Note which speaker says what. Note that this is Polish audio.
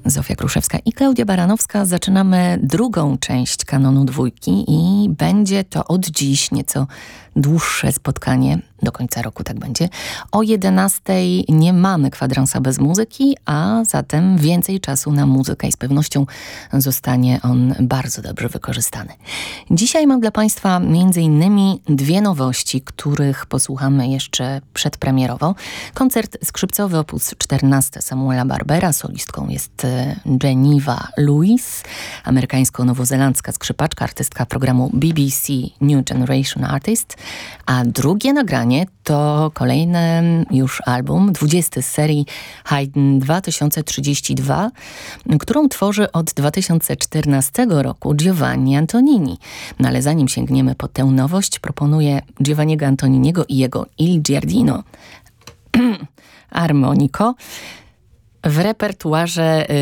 Speaker 1: Zofia Kruszewska i Klaudia Baranowska. Zaczynamy drugą część Kanonu Dwójki i będzie to od dziś nieco dłuższe spotkanie. Do końca roku tak będzie. O 11:00 nie mamy kwadransa bez muzyki, a zatem więcej czasu na muzykę i z pewnością zostanie on bardzo dobrze wykorzystany. Dzisiaj mam dla Państwa m.in. dwie nowości, których posłuchamy jeszcze przedpremierowo. Koncert skrzypcowy op. 14 Samuela Barbera. Solistką jest Geneva Lewis, amerykańsko-nowozelandzka skrzypaczka, artystka programu BBC New Generation Artist. A drugie nagranie to kolejny już album, 20 z serii Haydn 2032, którą tworzy od 2014 roku Giovanni Antonini. No ale zanim sięgniemy po tę nowość, proponuję Giovanniego Antoniniego i jego Il Giardino Armonico w repertuarze